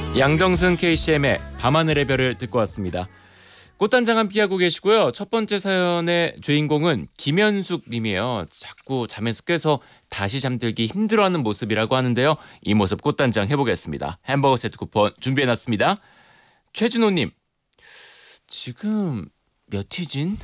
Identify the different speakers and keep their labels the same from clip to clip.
Speaker 1: 양정승 KCM의 밤하늘의 별을 듣고 왔습니다. 꽃단장 함께하고 계시고요. 첫 번째 사연의 주인공은 김현숙 님이에요. 자꾸 잠에서 깨서 다시 잠들기 힘들어하는 모습이라고 하는데요. 이 모습 꽃단장 해보겠습니다. 햄버거 세트 쿠폰 준비해놨습니다. 최준호 님, 지금 몇 희진?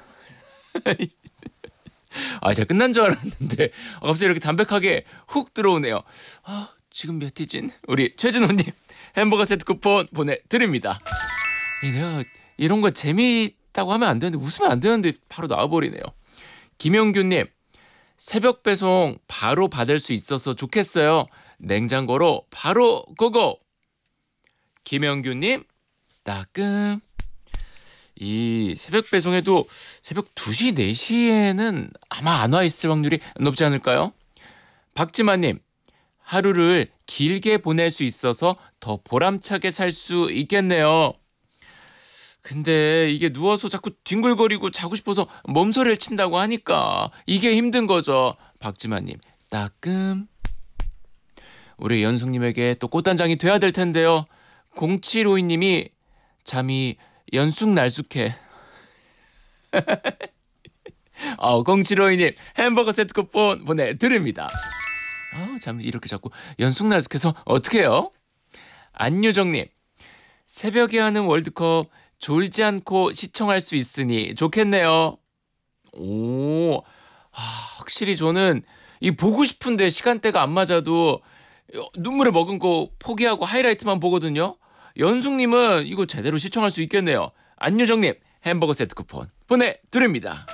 Speaker 1: 제가 끝난 줄 알았는데 갑자기 이렇게 담백하게 훅 들어오네요. 지금 몇 희진? 우리 최준호 님 햄버거 세트 쿠폰 보내드립니다. 내가 이런 거 재미있다고 하면 안 되는데 웃으면 안 되는데 바로 나와버리네요. 김영규님, 새벽 배송 바로 받을 수 있어서 좋겠어요. 냉장고로 바로 고고. 김영규님, 따끔. 이 새벽 배송에도 새벽 2시, 4시에는 아마 안 와 있을 확률이 높지 않을까요? 박지만님, 하루를 길게 보낼 수 있어서 더 보람차게 살 수 있겠네요. 근데 이게 누워서 자꾸 뒹굴거리고 자고 싶어서 몸서리를 친다고 하니까 이게 힘든 거죠. 박지만님, 따끔. 우리 연숙님에게 또 꽃단장이 돼야 될 텐데요. 0752님이 잠이 연숙날숙해. 0752님 햄버거 세트 쿠폰 보내드립니다. 잠이 이렇게 자꾸 연숙날숙해서 어떡해요? 안유정님, 새벽에 하는 월드컵 졸지 않고 시청할 수 있으니 좋겠네요. 확실히 저는 이 보고 싶은데 시간대가 안 맞아도 눈물을 머금고 포기하고 하이라이트만 보거든요. 연숙님은 이거 제대로 시청할 수 있겠네요. 안유정님 햄버거 세트 쿠폰 보내드립니다.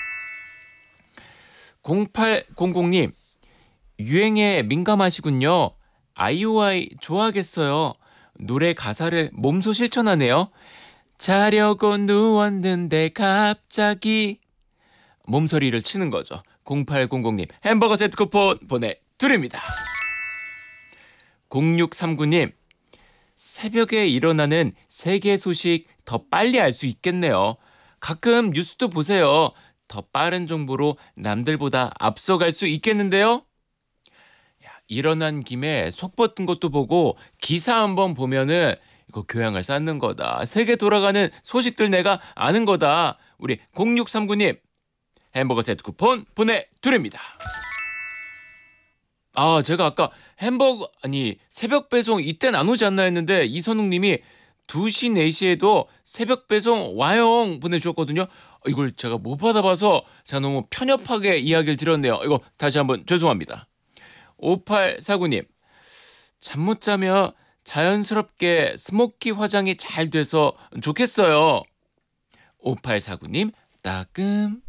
Speaker 1: 0800님, 유행에 민감하시군요. 아이오아이 좋아하겠어요. 노래 가사를 몸소 실천하네요. 자려고 누웠는데 갑자기 몸소리를 치는 거죠. 0800님 햄버거 세트 쿠폰 보내드립니다. 0639님, 새벽에 일어나는 세계 소식 더 빨리 알 수 있겠네요. 가끔 뉴스도 보세요. 더 빠른 정보로 남들보다 앞서갈 수 있겠는데요. 일어난 김에 속 버튼 것도 보고 기사 한번 보면은 이거 교양을 쌓는 거다. 세계 돌아가는 소식들 내가 아는 거다. 우리 0639님 햄버거 세트 쿠폰 보내드립니다. 제가 아까 새벽 배송 이땐 안 오지 않나 했는데 이선웅님이 2시, 4시에도 새벽 배송 와용 보내주셨거든요. 이걸 제가 못 받아봐서 제가 너무 편협하게 이야기를 드렸네요. 이거 다시 한번 죄송합니다. 5849님, 잠 못 자며 자연스럽게 스모키 화장이 잘 돼서 좋겠어요. 5849님 따끔.